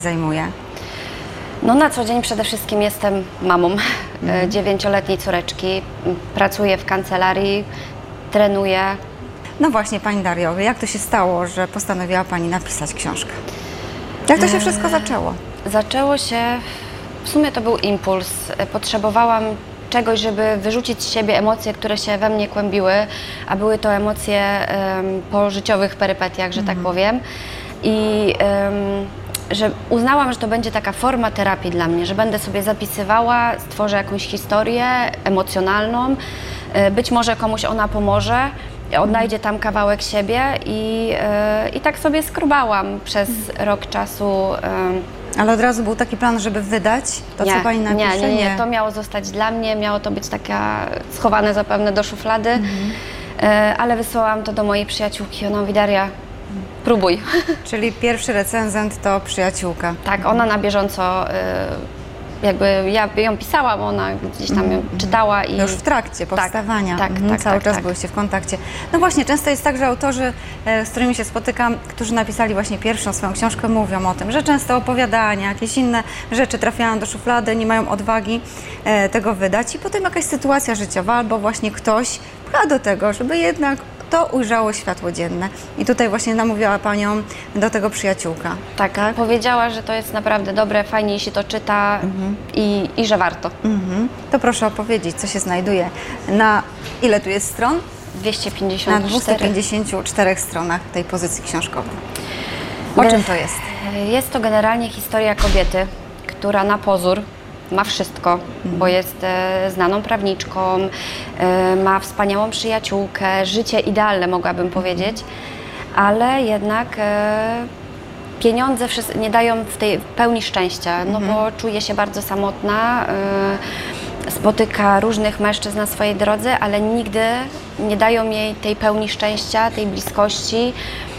zajmuje? No na co dzień przede wszystkim jestem mamą 9-letniej córeczki. Pracuję w kancelarii, trenuję. No właśnie, Pani Dario, jak to się stało, że postanowiła Pani napisać książkę? Jak to się wszystko zaczęło? Zaczęło się, w sumie to był impuls. Potrzebowałam czegoś, żeby wyrzucić z siebie emocje, które się we mnie kłębiły, a były to emocje po życiowych perypetiach, że tak powiem. I że uznałam, że to będzie taka forma terapii dla mnie, że będę sobie zapisywała, stworzę jakąś historię emocjonalną, być może komuś ona pomoże, odnajdzie tam kawałek siebie i tak sobie skrobałam przez rok czasu. Ale od razu był taki plan, żeby wydać to, co Pani napisze? Nie. To miało zostać dla mnie, miało to być taka schowane zapewne do szuflady, ale wysłałam to do mojej przyjaciółki. Ona mówi: Daria, próbuj. Czyli pierwszy recenzent to przyjaciółka. Tak, ona na bieżąco, jakby ja ją pisałam, ona gdzieś tam ją czytała i... Już w trakcie powstawania. Tak, cały czas byłyście w kontakcie. No właśnie, często jest tak, że autorzy, z którymi się spotykam, którzy napisali właśnie pierwszą swoją książkę, mówią o tym, że często opowiadania, jakieś inne rzeczy trafiają do szuflady, nie mają odwagi tego wydać i potem jakaś sytuacja życiowa albo właśnie ktoś pcha do tego, żeby jednak to ujrzało światło dzienne. I tutaj właśnie namówiła Panią do tego przyjaciółka. Tak? Powiedziała, że to jest naprawdę dobre, fajnie się to czyta i że warto. To proszę opowiedzieć, co się znajduje na, ile tu jest stron? 254. Na 254 stronach tej pozycji książkowej. O czym to jest? Jest to generalnie historia kobiety, która na pozór ma wszystko, bo jest znaną prawniczką, ma wspaniałą przyjaciółkę, życie idealne, mogłabym powiedzieć, ale jednak pieniądze nie dają w tej pełni szczęścia, no bo czuje się bardzo samotna, spotyka różnych mężczyzn na swojej drodze, ale nigdy nie dają jej tej pełni szczęścia, tej bliskości.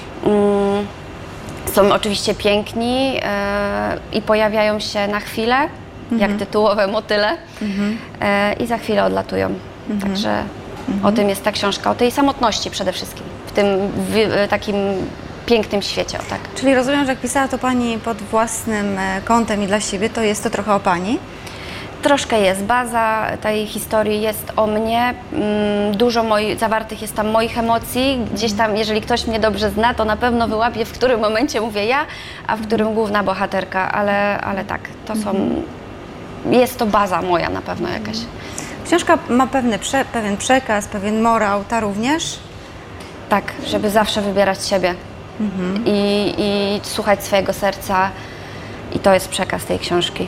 Są oczywiście piękni i pojawiają się na chwilę, jak tytułowe motyle, i za chwilę odlatują. Także o tym jest ta książka, o tej samotności przede wszystkim, w tym takim pięknym świecie. O tak. Czyli rozumiem, że jak pisała to Pani pod własnym kątem i dla siebie, to jest to trochę o Pani? Troszkę jest. Baza tej historii jest o mnie. Dużo zawartych jest tam moich emocji. Gdzieś tam, jeżeli ktoś mnie dobrze zna, to na pewno wyłapie, w którym momencie mówię ja, a w którym główna bohaterka. Ale tak, to jest to baza moja na pewno jakaś. Książka ma pewien przekaz, pewien morał, ta również? Tak, żeby zawsze wybierać siebie i słuchać swojego serca. I to jest przekaz tej książki.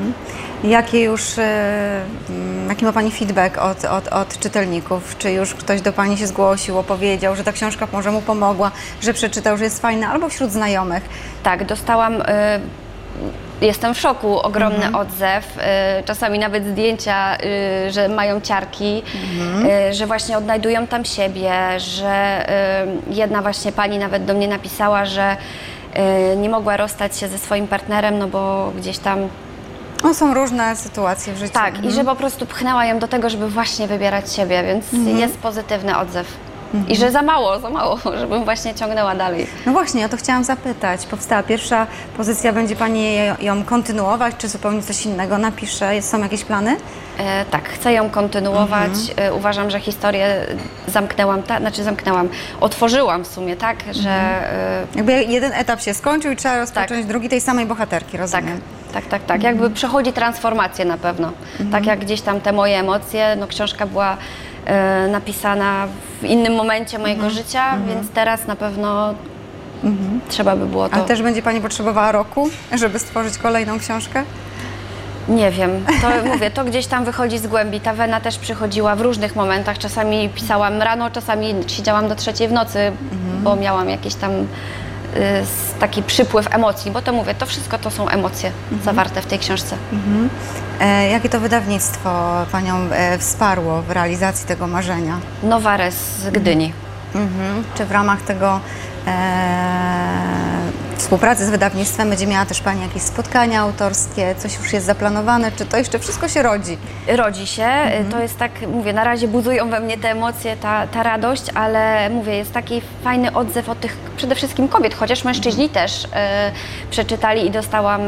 Jaki ma Pani feedback od czytelników? Czy już ktoś do Pani się zgłosił, opowiedział, że ta książka może mu pomogła, że przeczytał, że jest fajna, albo wśród znajomych? Tak, dostałam, jestem w szoku, ogromny odzew, czasami nawet zdjęcia, że mają ciarki, że właśnie odnajdują tam siebie, że jedna właśnie pani nawet do mnie napisała, że nie mogła rozstać się ze swoim partnerem, no bo gdzieś tam... No, są różne sytuacje w życiu. Tak, i że po prostu pchnęła ją do tego, żeby właśnie wybierać siebie, więc jest pozytywny odzew. I że za mało, żebym właśnie ciągnęła dalej. No właśnie, o to chciałam zapytać. Powstała pierwsza pozycja, będzie Pani ją kontynuować, czy zupełnie coś innego napisze? Są jakieś plany? Tak, chcę ją kontynuować. Uważam, że historię otworzyłam w sumie, tak, że... Jakby jeden etap się skończył i trzeba rozpocząć drugi tej samej bohaterki, rozumiem. Tak. Jakby przechodzi transformację na pewno. Tak jak gdzieś tam te moje emocje, no książka była napisana w innym momencie mojego życia, więc teraz na pewno trzeba by było to... A też będzie Pani potrzebowała roku, żeby stworzyć kolejną książkę? Nie wiem, to mówię, to gdzieś tam wychodzi z głębi. Ta wena też przychodziła w różnych momentach. Czasami pisałam rano, czasami siedziałam do 3 w nocy, bo miałam jakiś tam taki przypływ emocji, bo to mówię, to wszystko to są emocje zawarte w tej książce. Jakie to wydawnictwo Panią wsparło w realizacji tego marzenia? Nowares z Gdyni. Czy w ramach tego współpracy z wydawnictwem będzie miała też Pani jakieś spotkania autorskie, coś już jest zaplanowane, czy to jeszcze wszystko się rodzi? Rodzi się, to jest tak, mówię, na razie budują we mnie te emocje, ta radość, ale mówię, jest taki fajny odzew od tych przede wszystkim kobiet, chociaż mężczyźni też przeczytali i dostałam